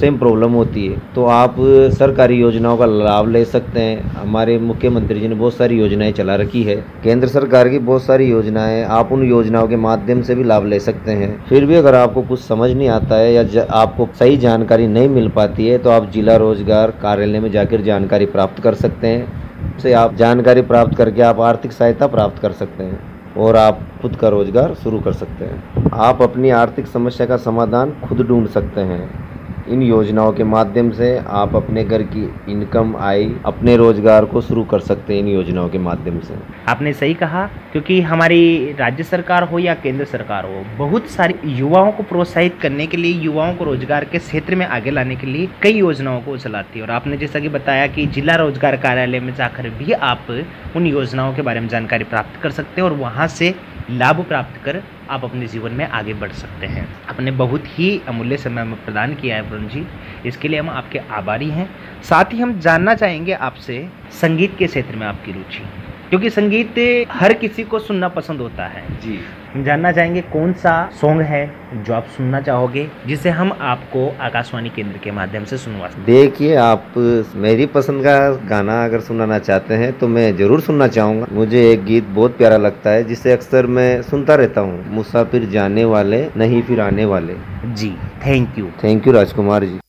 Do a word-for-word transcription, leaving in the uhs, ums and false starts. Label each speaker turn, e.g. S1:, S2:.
S1: Same problem होती है, तो आप सरकारी योजनाओं का लाभ ले सकते हैं। हमारे मुख्यमंत्री जी ने बहुत सारी योजनाएं चला रखी है, केंद्र सरकार की बहुत सारी योजनाएं, आप उन योजनाओं के माध्यम से भी लाभ ले सकते हैं। फिर भी अगर आपको कुछ समझ नहीं आता है या ज, आपको सही जानकारी नहीं मिल पाती है, तो आप जिला रोजगार कार्यालय में जाकर जानकारी प्राप्त कर सकते हैं। से आप जानकारी प्राप्त करके आप आर्थिक सहायता प्राप्त कर सकते हैं और आप खुद का रोजगार शुरू कर सकते हैं। आप अपनी आर्थिक समस्या का समाधान खुद ढूंढ सकते हैं। इन योजनाओं के माध्यम से आप अपने घर की इनकम, आय, अपने रोजगार को शुरू कर सकते हैं इन योजनाओं के माध्यम से।
S2: आपने सही कहा, क्योंकि हमारी राज्य सरकार हो या केंद्र सरकार हो, बहुत सारी युवाओं को प्रोत्साहित करने के लिए, युवाओं को रोजगार के क्षेत्र में आगे लाने के लिए कई योजनाओं को चलाती है। और आपने जैसा कि बताया कि जिला रोजगार कार्यालय में जाकर भी आप उन योजनाओं के बारे में जानकारी प्राप्त कर सकते हैं और वहाँ से लाभ प्राप्त कर आप अपने जीवन में आगे बढ़ सकते हैं। आपने बहुत ही अमूल्य समय में प्रदान किया है वरुण जी, इसके लिए हम आपके आभारी हैं। साथ ही हम जानना चाहेंगे आपसे संगीत के क्षेत्र में आपकी रुचि, क्योंकि संगीत हर किसी को सुनना पसंद होता है
S1: जी।
S2: हम जानना चाहेंगे कौन सा सॉन्ग है जो आप सुनना चाहोगे, जिसे हम आपको आकाशवाणी केंद्र के माध्यम से सुनवा सकते।
S1: देखिए, आप मेरी पसंद का गाना अगर सुनाना चाहते हैं तो मैं जरूर सुनना चाहूँगा। मुझे एक गीत बहुत प्यारा लगता है जिसे अक्सर मैं सुनता रहता हूँ, मुसाफिर जाने वाले नहीं फिर आने वाले।
S2: जी, thank you.
S1: Thank you Rajkumar ji.